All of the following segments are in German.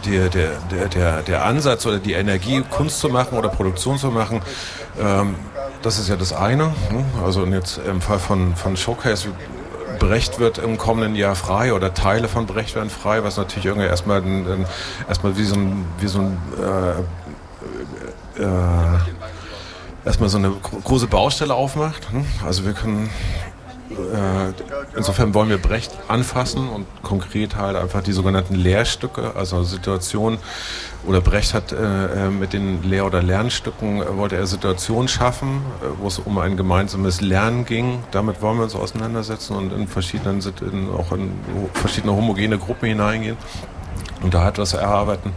der Ansatz oder die Energie, Kunst zu machen oder Produktion zu machen, das ist ja das eine. Ne? Also jetzt im Fall von Showcase, Brecht wird im kommenden Jahr frei oder Teile von Brecht werden frei, was natürlich irgendwie erstmal erstmal so eine große Baustelle aufmacht. Ne? Also wir können insofern wollen wir Brecht anfassen und konkret halt einfach die sogenannten Lehrstücke, also Situationen, oder Brecht hat mit den Lehr- oder Lernstücken wollte er Situationen schaffen, wo es um ein gemeinsames Lernen ging. Damit wollen wir uns auseinandersetzen und in verschiedene homogene Gruppen hineingehen und da etwas erarbeiten.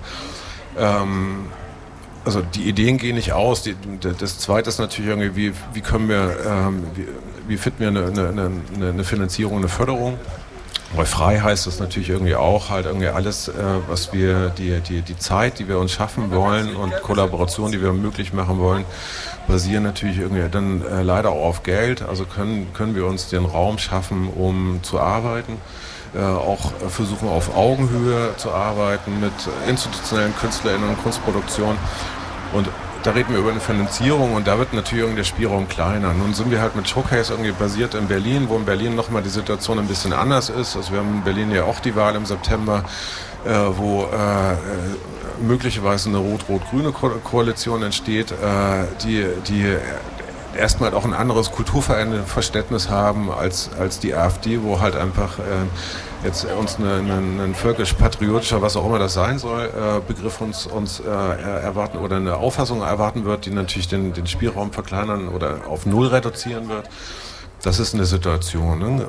Also die Ideen gehen nicht aus. Das Zweite ist natürlich irgendwie, wie können wir, wie finden wir eine Finanzierung, eine Förderung? Bei frei heißt das natürlich irgendwie auch halt irgendwie alles, was wir, die Zeit, die wir uns schaffen wollen und Kollaboration, die wir möglich machen wollen, basieren natürlich irgendwie dann leider auch auf Geld. Also können wir uns den Raum schaffen, um zu arbeiten. Auch versuchen auf Augenhöhe zu arbeiten mit institutionellen KünstlerInnen und Kunstproduktion. Und da reden wir über eine Finanzierung und da wird natürlich irgendwie der Spielraum kleiner. Nun sind wir halt mit Showcase irgendwie basiert in Berlin, wo in Berlin nochmal die Situation ein bisschen anders ist. Also wir haben in Berlin ja auch die Wahl im September, wo möglicherweise eine rot-rot-grüne Koalition entsteht, die erstmal auch ein anderes Kulturverständnis haben als die AfD, wo halt einfach jetzt uns ein völkisch-patriotischer, was auch immer das sein soll, Begriff uns erwarten oder eine Auffassung erwarten wird, die natürlich den Spielraum verkleinern oder auf Null reduzieren wird. Das ist eine Situation, ne?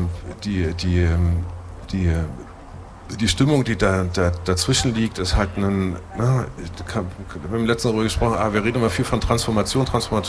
Die Stimmung, die dazwischen liegt, ist halt wir haben im letzten darüber gesprochen, wir reden immer viel von Transformation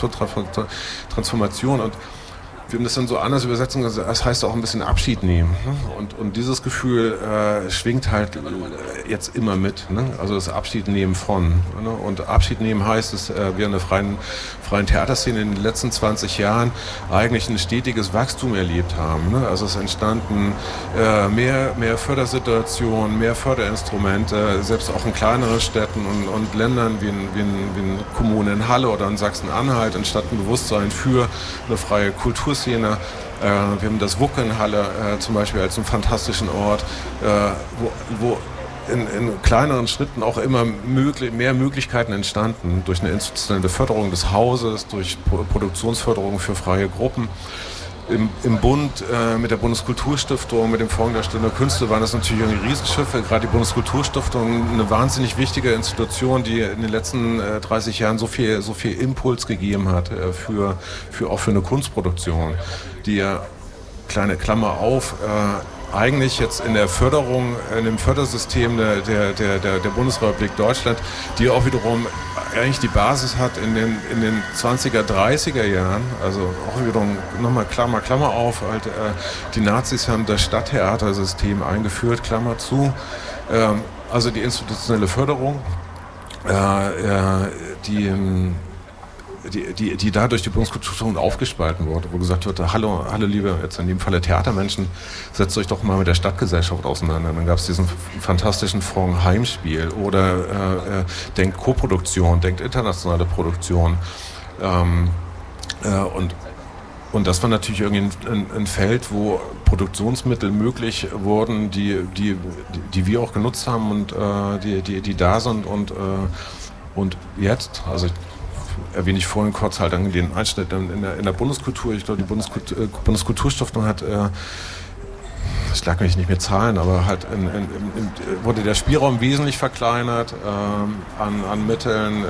und wir haben das dann so anders übersetzen, das heißt auch ein bisschen Abschied nehmen. Ne? Und dieses Gefühl schwingt halt jetzt immer mit. Ne? Also das Abschied nehmen von. Ne? Und Abschied nehmen heißt, dass wir in der freien Theaterszene in den letzten 20 Jahren eigentlich ein stetiges Wachstum erlebt haben. Ne? Also es entstanden mehr Fördersituationen, mehr Förderinstrumente, selbst auch in kleineren Städten und Ländern wie in Kommunen in Halle oder in Sachsen-Anhalt entstand ein Bewusstsein für eine freie Kulturszene. Wir haben das WUK in Halle zum Beispiel als einen fantastischen Ort, wo in kleineren Schritten auch immer mehr Möglichkeiten entstanden durch eine institutionelle Förderung des Hauses, durch Produktionsförderung für freie Gruppen. Im Bund mit der Bundeskulturstiftung, mit dem Fonds der Stunde Künste waren das natürlich Riesenschiffe. Gerade die Bundeskulturstiftung, eine wahnsinnig wichtige Institution, die in den letzten 30 Jahren so viel Impuls gegeben hat auch für eine Kunstproduktion, die ja, kleine Klammer auf, eigentlich jetzt in der Förderung, in dem Fördersystem der Bundesrepublik Deutschland, die auch wiederum eigentlich die Basis hat in den 20er, 30er Jahren, also auch wiederum nochmal Klammer auf, halt, die Nazis haben das Stadttheatersystem eingeführt, Klammer zu, also die institutionelle Förderung, die dadurch die Bundeskulturstiftung aufgespalten wurde, wo gesagt wird, hallo liebe, jetzt in dem Falle Theatermenschen, setzt euch doch mal mit der Stadtgesellschaft auseinander. Dann gab es diesen fantastischen Fonds Heimspiel oder denkt Koproduktion, denkt internationale Produktion. Und das war natürlich irgendwie ein Feld, wo Produktionsmittel möglich wurden, die wir auch genutzt haben und die da sind und jetzt, also erwähne ich vorhin kurz halt den Einschnitt in der Bundeskultur. Ich glaube, die Bundeskulturstiftung hat, ich lag mich nicht mehr Zahlen, aber halt wurde der Spielraum wesentlich verkleinert an Mitteln.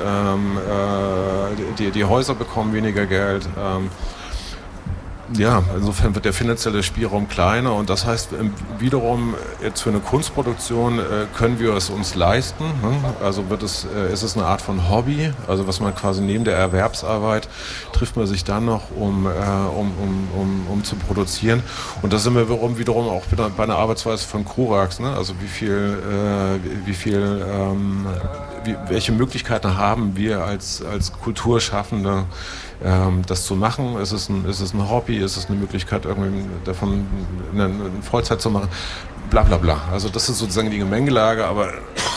Die Häuser bekommen weniger Geld. Ja, insofern wird der finanzielle Spielraum kleiner und das heißt wiederum jetzt für eine Kunstproduktion können wir es uns leisten. Ne? Also ist es eine Art von Hobby, also was man quasi neben der Erwerbsarbeit trifft man sich dann noch, um zu produzieren. Und da sind wir wiederum auch bei einer Arbeitsweise von Korax, ne? Also welche Möglichkeiten haben wir als Kulturschaffende, das zu machen? Ist es ein Hobby? Ist es eine Möglichkeit, irgendwie davon eine Vollzeit zu machen? Bla bla bla. Also das ist sozusagen die Gemengelage, aber